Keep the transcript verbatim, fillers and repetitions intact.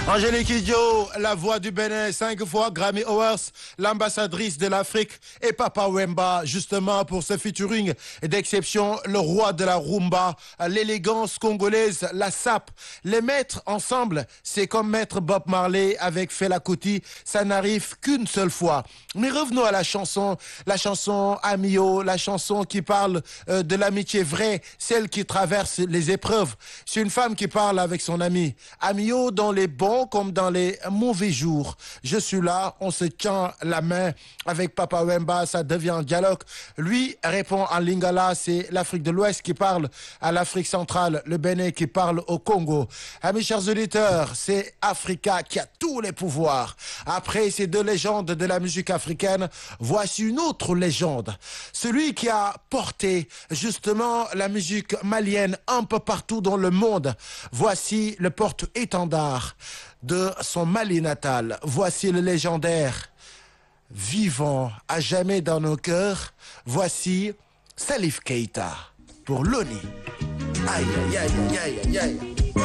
Angélique Kidjo, la voix du Bénin, cinq fois Grammy Awards, l'ambassadrice de l'Afrique, et Papa Wemba, justement pour ce featuring d'exception, le roi de la rumba, l'élégance congolaise, la sape. Les mettre ensemble, c'est comme mettre Bob Marley avec Fela Kuti, ça n'arrive qu'une seule fois. Mais revenons à la chanson, la chanson Amio, la chanson qui parle euh, de l'amitié vraie, celle qui traverse les épreuves. C'est une femme qui parle avec son ami. Amio dans les bons comme dans les mauvais jours. Je suis là, on se tient la main avec Papa Wemba, ça devient un dialogue. Lui répond en lingala, c'est l'Afrique de l'Ouest qui parle à l'Afrique centrale, le Bénin qui parle au Congo. Amis chers auditeurs, c'est Africa qui a tous les pouvoirs. Après ces deux légendes de la musique africaine, voici une autre légende. Celui qui a porté justement la musique malienne un peu partout dans le monde. Voici le porte-étendard de son Mali natal. Voici le légendaire, vivant à jamais dans nos cœurs. Voici Salif Keita pour Loni. Aïe, aïe, aïe, aïe, aïe, aïe.